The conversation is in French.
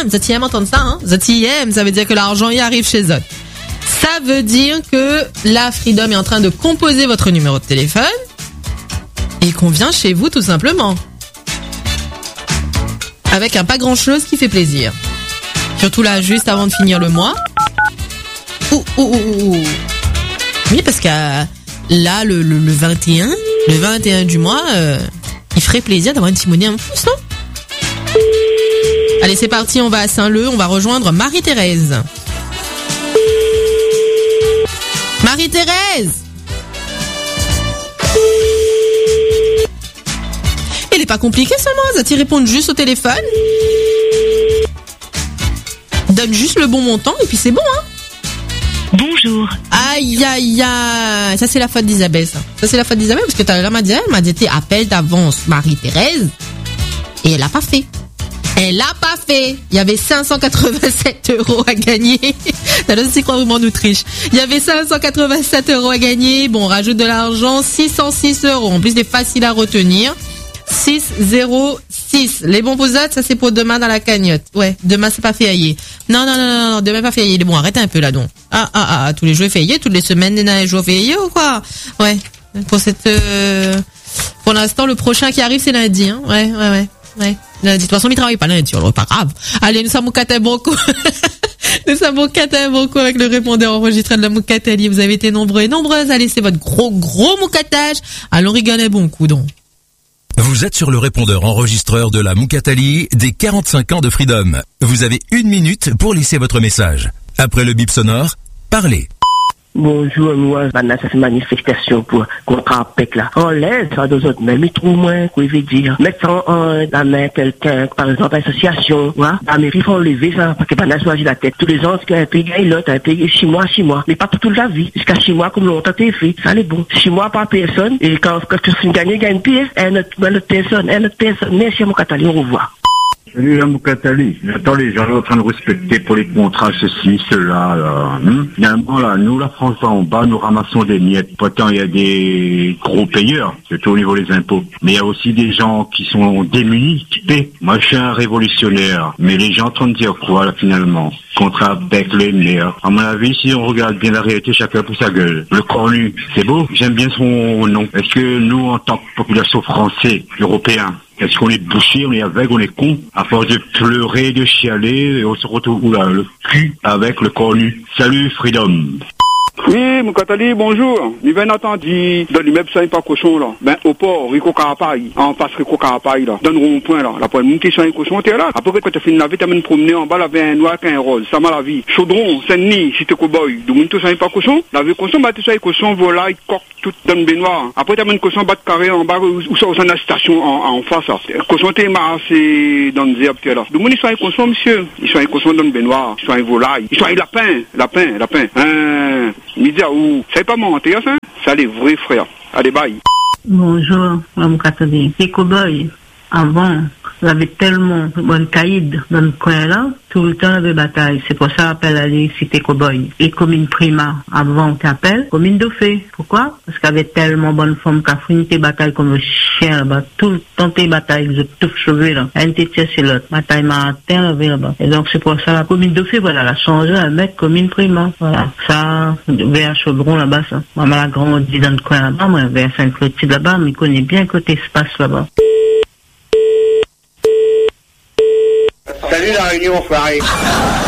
ZTM entendre ça, hein. ZTM, ça veut dire que l'argent y arrive chez eux. Ça veut dire que la Freedom est en train de composer votre numéro de téléphone et qu'on vient chez vous tout simplement. Avec un pas grand chose qui fait plaisir. Surtout là, juste avant de finir le mois. Oui, parce que là, le 21 du mois, il ferait plaisir d'avoir une petite monnaie en plus, non? Allez, c'est parti, on va à Saint-Leu, on va rejoindre Marie-Thérèse. Marie-Thérèse! Il est pas compliqué seulement, ça t'y répondre juste au téléphone. Donne juste le bon montant et puis c'est bon, hein. Bonjour. Aïe, aïe, aïe. Ça, c'est la faute d'Isabelle, ça. Ça, c'est la faute d'Isabelle, parce que elle m'a dit, appelle d'avance Marie-Thérèse. Et elle a pas fait. Elle a pas fait. Il y avait 587 € à gagner. T'as aussi quoi vraiment nous triche. Il y avait 587 € à gagner. Bon, on rajoute de l'argent. 606 €. En plus, c'est facile à retenir. 606. Les bons pour ça c'est pour demain dans la cagnotte. Ouais, demain c'est pas férié. Non, demain pas férié. Bon, arrêtez un peu là donc. Tous les jours fériés, toutes les semaines il y a un jour férié ou quoi? Ouais. Pour l'instant, le prochain qui arrive c'est lundi, hein. Ouais. Lundi. De toute façon, il travaille pas lundi, alors pas grave. Allez, nous sommes au Catabonco. Nous sommes au Catabonco avec le répondeur enregistré de la Moukatali. Vous avez été nombreux et nombreuses à laisser votre gros moukatage. Allons rigoler bon coup donc. Vous êtes sur le répondeur enregistreur de la Moukatali des 45 ans de Freedom. Vous avez 1 minute pour laisser votre message. Après le bip sonore, parlez. Bonjour, moi, Vanessa, c'est manifestation pour contre APEC là. On laisse ça deux autres, mais trop moins, quoi, il veut dire. Mettre en la main quelqu'un, par exemple, association, voilà. La mairie, faut lever ça, parce que Vanessa choisit la tête. Tous les ans, un pays gagne l'autre, un pays 6 mois. Mais pas toute la vie. Jusqu'à 6 mois, comme longtemps t'es fait. Ça, c'est bon. 6 mois par personne, et quand tu finis gagner, gagne pied, une autre personne, merci à mon Catalogne, au revoir. Salut la Moukatali. J'attends les gens en train de respecter pour les contrats ceci, cela. Finalement là, nous la France en bas, nous ramassons des miettes. Pourtant il y a des gros payeurs, surtout au niveau des impôts. Mais il y a aussi des gens qui sont démunis, qui paient. Moi je suis un révolutionnaire, mais les gens sont en train de dire quoi là finalement? Contrat avec les meilleurs. À mon avis, si on regarde bien la réalité, chacun pour sa gueule. Le cornu, c'est beau. J'aime bien son nom. Est-ce que nous, en tant que population française, européens, est-ce qu'on est bouché, on est aveugle, on est con, à force de pleurer, de chialer, et on se retrouve là, le cul avec le cornu. Salut, Freedom. Oui, Moukatali, bonjour. Nous venons entendu dans l'immeuble 5 par cochon, là. Ben, au port, Rico Carapaille, en face Rico Carapaille, là. Dans le rond-point, là. La première question est cochon, t'es là. Après, quand tu as fini la vie, t'as même promené en bas, là, avec un noir et un rose. Ça m'a la vie. Chaudron, Saint-Denis, si t'es cow-boy. Donc, tout ça, pas cochon. La vie cochon, bah, tout ça, cochon, volaille, coq, tout dans le baignoire. Après, t'as même cochon, bat carré en bas, ou ça, au sein de la station, en face, là. Cochon, t'es marché dans le zéab, t'es là. Donc, ils sont un cochon, monsieur. Ils sont un cochon dans le baignoire. Ils sont un volaille. Ils sont un lapin. Média ou ça n'est pas mentir ça, ça les vrais frères. Allez bye. Bonjour, Mme Catherine. Les cow-boys, avant, il y avait tellement de bonnes caïds dans le coin là, tout le temps de bataille. C'est pour ça qu'on appelle la cité cow-boy. Et commune prima, avant on appelle commune Dauphin. Pourquoi? Parce qu'il y avait tellement de bonnes femmes qui ont fini tes batailles comme le chien là-bas. Tout le temps tes batailles, vous êtes tous cheveux là. Un était c'est l'autre. Bataille matin là-bas. Et donc c'est pour ça la commune Dauphin, voilà, elle a changé à mettre commune prima. Voilà. Ça, vers Chaudron là-bas, ça. Maman a grandi dans le coin là-bas, moi, vers Saint-Clotilde là-bas, mais il connaît bien côté espace là-bas. Salut la réunion, frère.